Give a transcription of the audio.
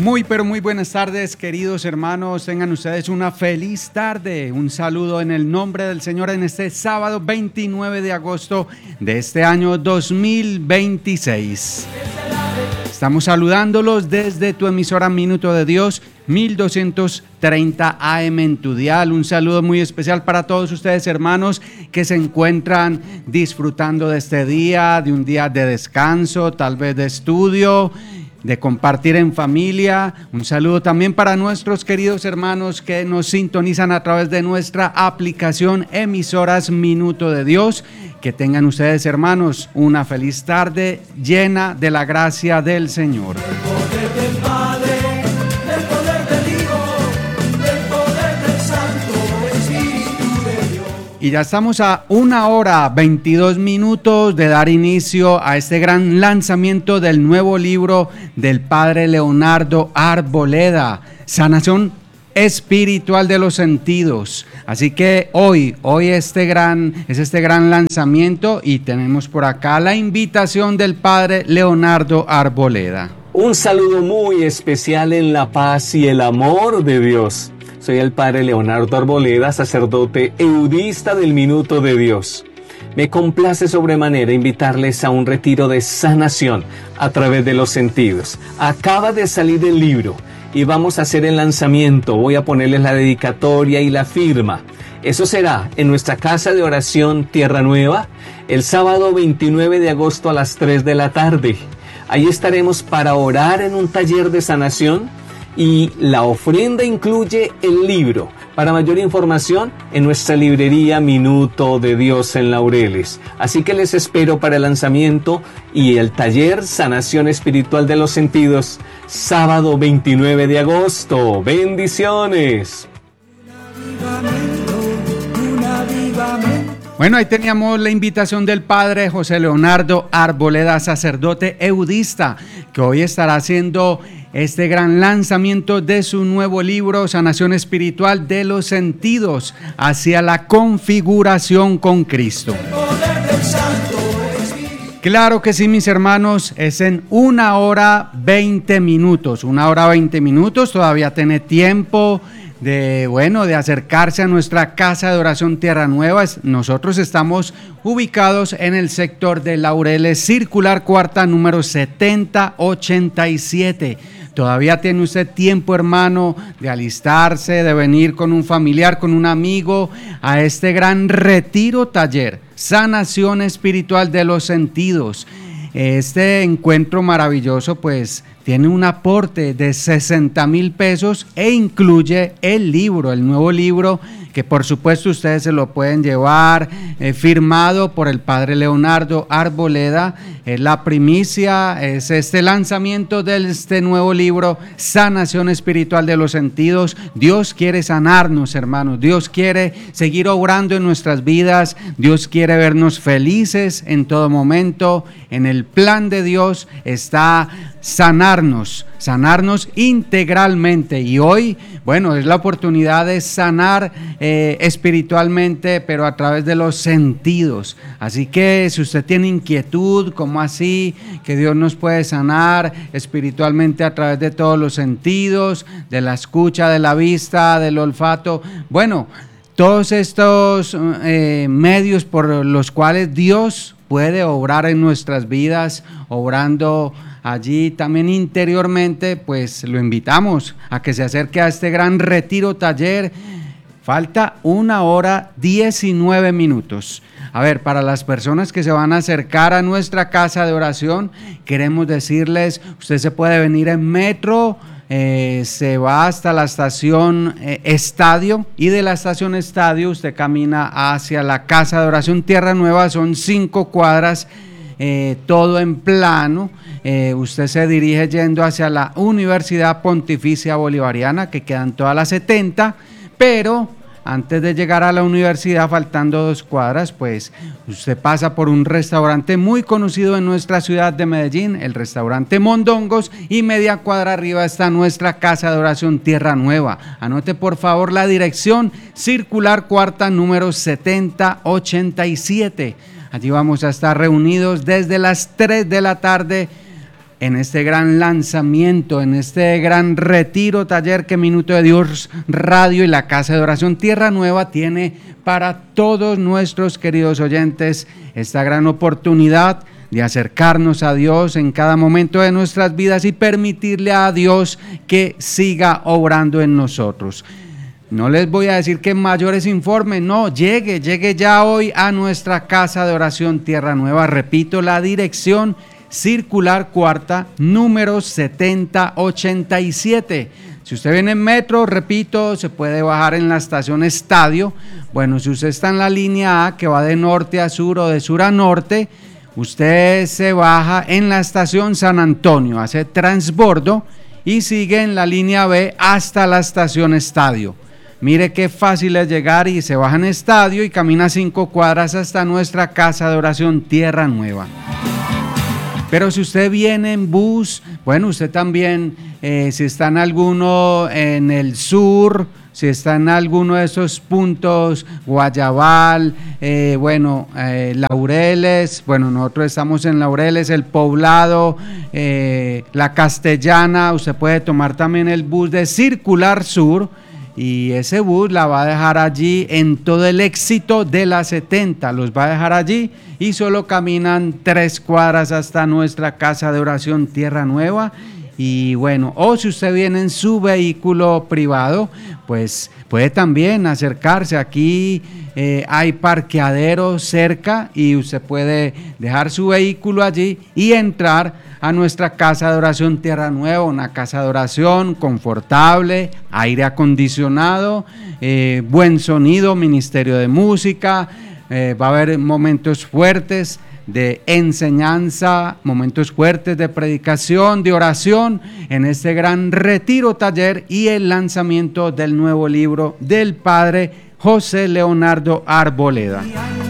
Muy, pero muy buenas tardes, queridos hermanos. Tengan ustedes una feliz tarde. Un saludo en el nombre del Señor en este sábado 29 de agosto de este año 2026. Estamos saludándolos desde tu emisora Minuto de Dios, 1230 AM en tu dial. Un saludo muy especial para todos ustedes, hermanos, que se encuentran disfrutando de este día, de un día de descanso, tal vez de estudio, de compartir en familia. Un saludo también para nuestros queridos hermanos que nos sintonizan a través de nuestra aplicación Emisoras Minuto de Dios. Que tengan ustedes, hermanos, una feliz tarde llena de la gracia del Señor. Del poder del Padre, del poder del Hijo, del poder del Santo Espíritu de Dios. Y ya estamos a 1:22 de dar inicio a este gran lanzamiento del nuevo libro del Padre Leonardo Arboleda, Sanación Espiritual de los Sentidos. Así que hoy es este gran lanzamiento y tenemos por acá la invitación del Padre Leonardo Arboleda. Un saludo muy especial en la paz y el amor de Dios. Soy el Padre Leonardo Arboleda, sacerdote eudista del Minuto de Dios. Me complace sobremanera invitarles a un retiro de sanación a través de los sentidos. Acaba de salir el libro y vamos a hacer el lanzamiento. Voy a ponerles la dedicatoria y la firma. Eso será en nuestra casa de oración Tierra Nueva, el sábado 29 de agosto a las 3 de la tarde. Ahí estaremos para orar en un taller de sanación y la ofrenda incluye el libro. Para mayor información, en nuestra librería Minuto de Dios en Laureles. Así que les espero para el lanzamiento y el taller Sanación Espiritual de los Sentidos, sábado 29 de agosto. ¡Bendiciones! Bueno, ahí teníamos la invitación del Padre José Leonardo Arboleda, sacerdote eudista, que hoy estará haciendo este gran lanzamiento de su nuevo libro, Sanación Espiritual de los Sentidos, hacia la configuración con Cristo. Claro que sí, mis hermanos, es en 1:20. 1:20, todavía tiene tiempo de acercarse a nuestra casa de oración Tierra Nueva. Nosotros estamos ubicados en el sector de Laureles, circular cuarta, número 7087. Todavía tiene usted tiempo, hermano, de alistarse, de venir con un familiar, con un amigo, a este gran retiro taller, Sanación Espiritual de los Sentidos. Este encuentro maravilloso, pues, tiene un aporte de 60,000 pesos e incluye el libro, el nuevo libro, que por supuesto ustedes se lo pueden llevar, firmado por el Padre Leonardo Arboleda. Es la primicia, es este lanzamiento de este nuevo libro, Sanación Espiritual de los Sentidos. Dios quiere sanarnos, hermanos. Dios quiere seguir obrando en nuestras vidas. Dios quiere vernos felices en todo momento. En el plan de Dios está sanarnos integralmente. Y hoy, es la oportunidad de sanar espiritualmente, pero a través de los sentidos. Así que si usted tiene inquietud, ¿cómo así que Dios nos puede sanar espiritualmente a través de todos los sentidos, de la escucha, de la vista, del olfato? Todos estos medios por los cuales Dios puede obrar en nuestras vidas, obrando allí también interiormente, pues lo invitamos a que se acerque a este gran retiro taller. Falta 1:19. A ver, para las personas que se van a acercar a nuestra casa de oración, queremos decirles, usted se puede venir en metro, se va hasta la estación Estadio, y de la estación Estadio usted camina hacia la casa de oración Tierra Nueva. Son 5 cuadras, todo en plano. Usted se dirige yendo hacia la Universidad Pontificia Bolivariana, que quedan todas las 70, pero antes de llegar a la universidad, faltando 2 cuadras, pues usted pasa por un restaurante muy conocido en nuestra ciudad de Medellín, el restaurante Mondongos, y media cuadra arriba está nuestra casa de oración Tierra Nueva. Anote por favor la dirección: circular cuarta, número 7087. Allí vamos a estar reunidos desde las 3 de la tarde en este gran lanzamiento, en este gran retiro taller que Minuto de Dios Radio y la Casa de Oración Tierra Nueva tiene para todos nuestros queridos oyentes, esta gran oportunidad de acercarnos a Dios en cada momento de nuestras vidas y permitirle a Dios que siga obrando en nosotros. No les voy a decir que mayores informes, no, llegue ya hoy a nuestra Casa de Oración Tierra Nueva. Repito, la dirección: Circular Cuarta, número 7087. Si usted viene en metro, repito, se puede bajar en la estación Estadio. Bueno, si usted está en la línea A, que va de norte a sur o de sur a norte, usted se baja en la estación San Antonio, hace transbordo y sigue en la línea B hasta la estación Estadio. Mire qué fácil es llegar y se baja en Estadio y camina 5 cuadras hasta nuestra Casa de Oración Tierra Nueva. Pero si usted viene en bus, bueno, usted también, si está en alguno en el sur, si está en alguno de esos puntos, Guayabal, Laureles, bueno, nosotros estamos en Laureles, El Poblado, La Castellana, usted puede tomar también el bus de Circular Sur, y ese bus la va a dejar allí en todo el éxito de la 70, los va a dejar allí y solo caminan 3 cuadras hasta nuestra Casa de Oración Tierra Nueva. Y bueno, o si usted viene en su vehículo privado, pues puede también acercarse. Aquí hay parqueaderos cerca y usted puede dejar su vehículo allí y entrar a nuestra Casa de Oración Tierra Nueva, una casa de oración confortable, aire acondicionado, buen sonido, ministerio de música, va a haber momentos fuertes de enseñanza, momentos fuertes de predicación, de oración, en este gran retiro taller y el lanzamiento del nuevo libro del Padre José Leonardo Arboleda.